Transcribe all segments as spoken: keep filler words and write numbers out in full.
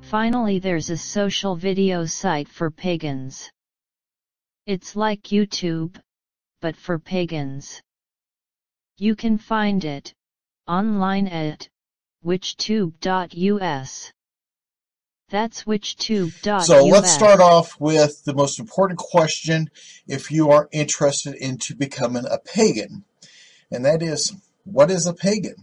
Finally, there's a social video site for pagans. It's like YouTube, but for pagans. You can find it online at witchtube dot U S. That's witchtube dot U S. So let's start off with the most important question if you are interested into becoming a pagan. And that is, what is a pagan?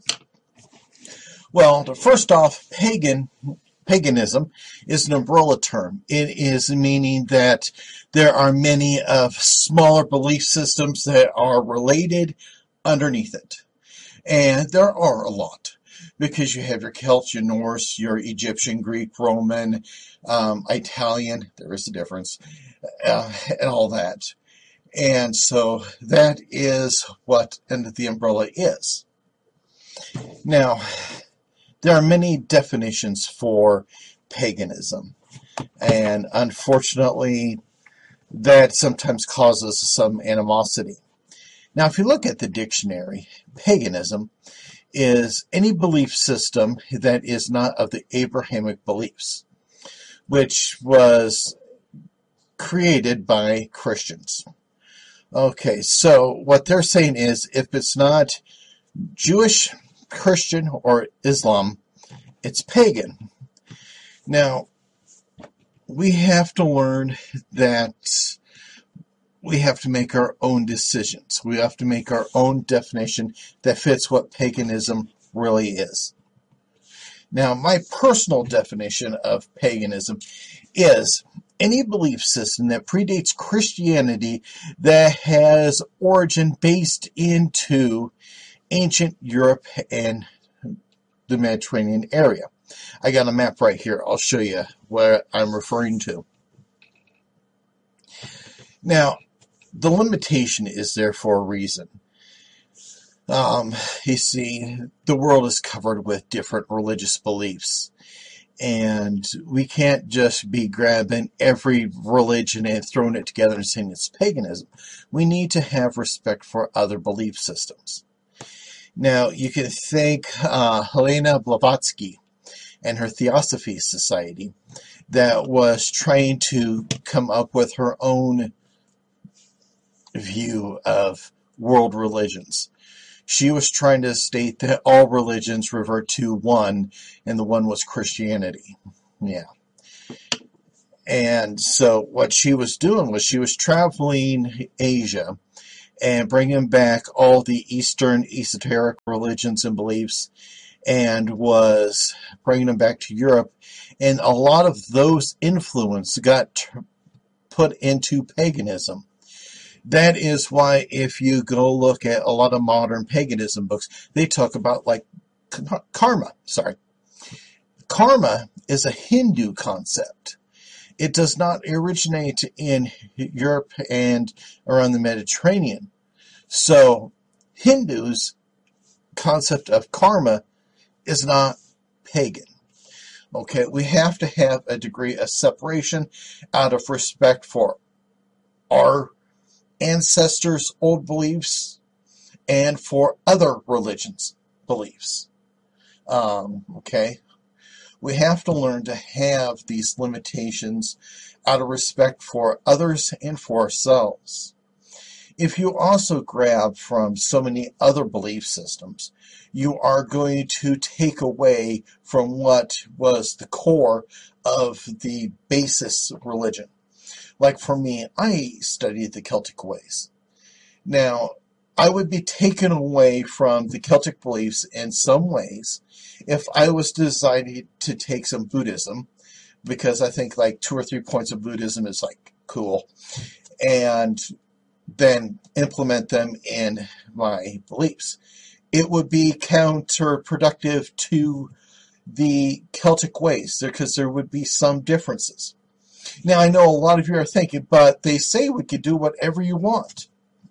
Well, first off, pagan, paganism is an umbrella term. It is meaning that there are many of smaller belief systems that are related underneath it. And there are a lot, because you have your Celts, your Norse, your Egyptian, Greek, Roman, um, Italian, there is a difference, uh, and all that. And so that is what the umbrella is. Now, there are many definitions for paganism, and unfortunately, that sometimes causes some animosity. Now, if you look at the dictionary, paganism is any belief system that is not of the Abrahamic beliefs, which was created by Christians. Okay, so what they're saying is, if it's not Jewish, Christian, or Islam, it's pagan. Now, we have to learn that we have to make our own decisions. We have to make our own definition that fits what paganism really is. Now, my personal definition of paganism is any belief system that predates Christianity that has origin based into ancient Europe and the Mediterranean area. I got a map right here. I'll show you what I'm referring to. Now, the limitation is there for a reason. Um, you see, the world is covered with different religious beliefs, and we can't just be grabbing every religion and throwing it together and saying it's paganism. We need to have respect for other belief systems. Now, you can thank uh, Helena Blavatsky and her Theosophy Society that was trying to come up with her own view of world religions. She was trying to state that all religions revert to one, and the one was Christianity. Yeah. And so what she was doing was she was traveling Asia and bringing back all the Eastern esoteric religions and beliefs, and was bringing them back to Europe. And a lot of those influence got t- put into paganism. That is why if you go look at a lot of modern paganism books, they talk about like karma. Sorry. Karma is a Hindu concept. It does not originate in Europe and around the Mediterranean. So Hindus' concept of karma is not pagan. Okay, we have to have a degree of separation out of respect for our ancestors' old beliefs and for other religions' beliefs. Um, okay, we have to learn to have these limitations out of respect for others and for ourselves. If you also grab from so many other belief systems, you are going to take away from what was the core of the basis religion. Like for me, I studied the Celtic ways. Now, I would be taken away from the Celtic beliefs in some ways if I was decided to take some Buddhism, because I think like two or three points of Buddhism is like cool, and then implement them in my beliefs. It would be counterproductive to the Celtic ways, because there would be some differences. Now, I know a lot of you are thinking, but they say we can do whatever you want.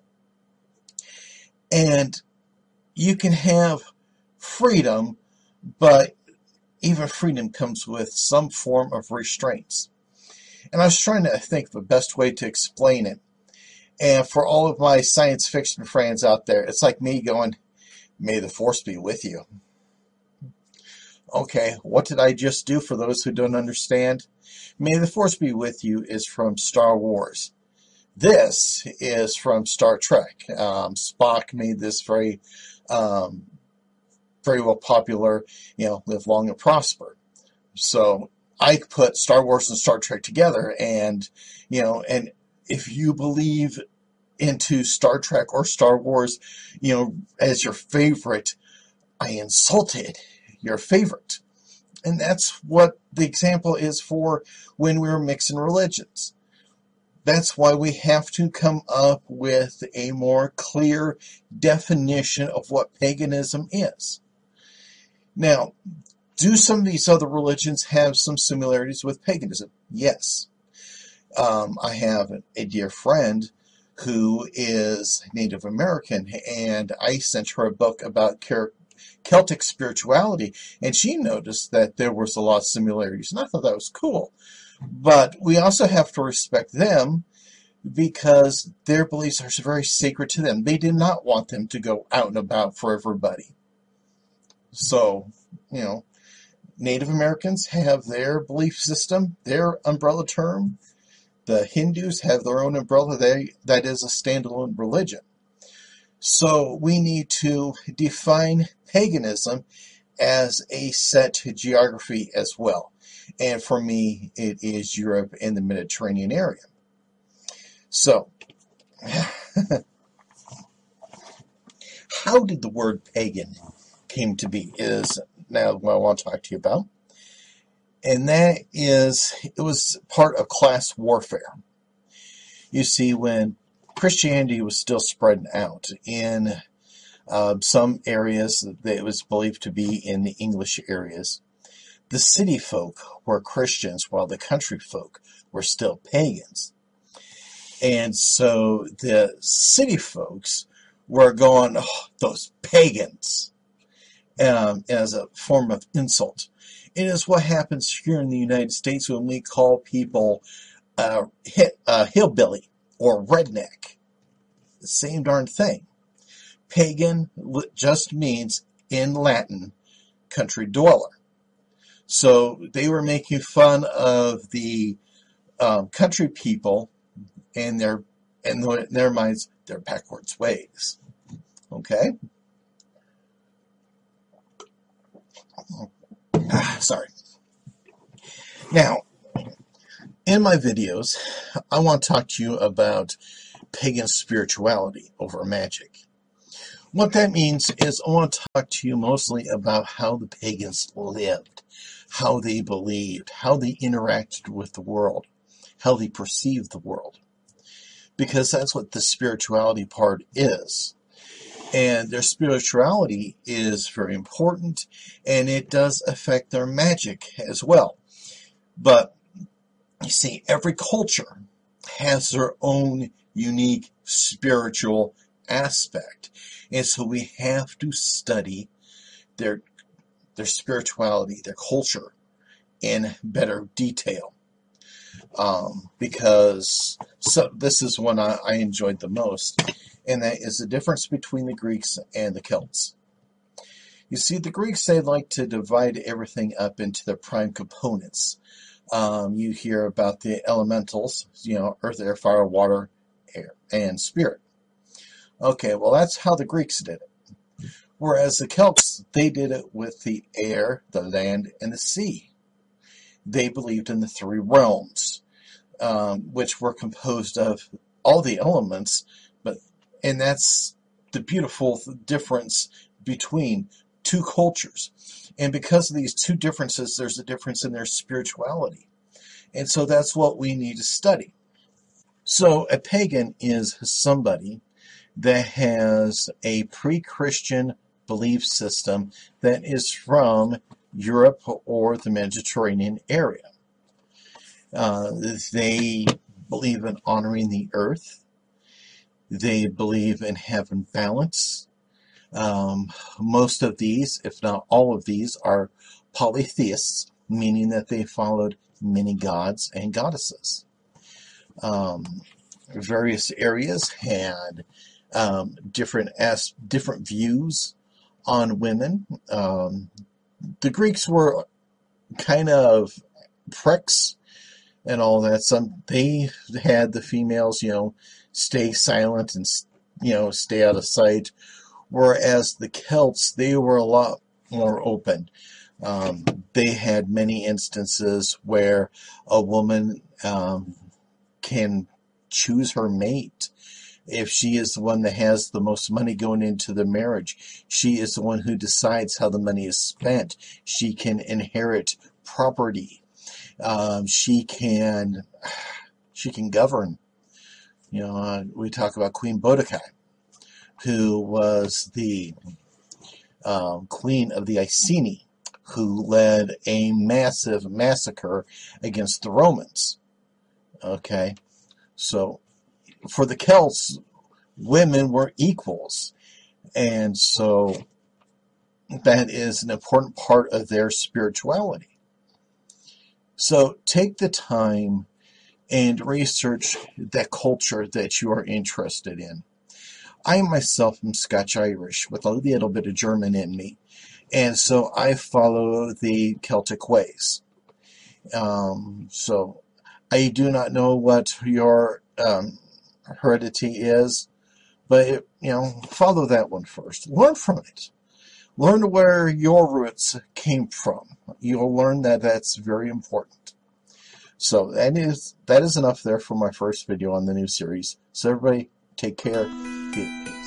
And you can have freedom, but even freedom comes with some form of restraints. And I was trying to think of the best way to explain it. And for all of my science fiction friends out there, it's like me going, "May the Force be with you." Okay, what did I just do for those who don't understand? May the Force be with you is from Star Wars. This is from Star Trek. Um, Spock made this very, um, very well popular, you know, live long and prosper. So I put Star Wars and Star Trek together, and, you know, and if you believe into Star Trek or Star Wars, you know, as your favorite, I insulted your favorite. And that's what the example is for when we're mixing religions. That's why we have to come up with a more clear definition of what paganism is. Now, do some of these other religions have some similarities with paganism? Yes. Um, I have a dear friend who is Native American, and I sent her a book about Celtic spirituality, and she noticed that there was a lot of similarities, and I thought that was cool. But we also have to respect them because their beliefs are very sacred to them. They did not want them to go out and about for everybody. So, you know, Native Americans have their belief system, their umbrella term. The Hindus have their own umbrella. They, that is a standalone religion. So we need to define paganism as a set geography as well. And for me, it is Europe and the Mediterranean area. So, how did the word pagan came to be is now what I want to talk to you about. And that is, it was part of class warfare. You see, when Christianity was still spreading out in uh, some areas that it was believed to be in the English areas, the city folk were Christians while the country folk were still pagans. And so the city folks were going, oh, those pagans, um, as a form of insult. It is what happens here in the United States when we call people uh, hit, uh, hillbilly or redneck. The same darn thing. Pagan just means, in Latin, country dweller. So they were making fun of the um, country people and their, and in their minds, their backwards ways. Okay? Ah, sorry. Now, in my videos, I want to talk to you about pagan spirituality over magic. What that means is I want to talk to you mostly about how the pagans lived, how they believed, how they interacted with the world, how they perceived the world. Because that's what the spirituality part is. And their spirituality is very important, and it does affect their magic as well. But, you see, every culture has their own unique spiritual aspect. And so we have to study their their spirituality, their culture, in better detail. Um, because so this is one I, I enjoyed the most, and that is the difference between the Greeks and the Celts. You see, the Greeks, they like to divide everything up into their prime components. Um, you hear about the elementals, you know, earth, air, fire, water, air, and spirit. Okay, well, that's how the Greeks did it. Whereas the Celts, they did it with the air, the land, and the sea. They believed in the three realms, um, which were composed of all the elements, but and that's the beautiful difference between two cultures. And because of these two differences, there's a difference in their spirituality. And so that's what we need to study. So a pagan is somebody that has a pre-Christian belief system that is from Europe or the Mediterranean area. Uh, they believe in honoring the earth. They believe in having balance. Um, most of these, if not all of these, are polytheists, meaning that they followed many gods and goddesses. Um, various areas had um, different as different views on women. Um, the Greeks were kind of pricks and all that. Some they had the females, you know, stay silent and, you know, stay out of sight. Whereas the Celts, they were a lot more open. Um, they had many instances where a woman um, can choose her mate. If she is the one that has the most money going into the marriage, she is the one who decides how the money is spent. She can inherit property. Um, she can, she can govern. You know, uh, we talk about Queen Boudicca, who was the um, queen of the Iceni, who led a massive massacre against the Romans. Okay, so for the Celts, women were equals, and so that is an important part of their spirituality. So take the time and research that culture that you are interested in. I myself am Scotch-Irish with a little bit of German in me, and so I follow the Celtic ways. Um, so I do not know what your um, heredity is, but it, you know, follow that one first. Learn from it. Learn where your roots came from. You'll learn that that's very important. So that is that is enough there for my first video on the new series. So everybody, take care. Peace.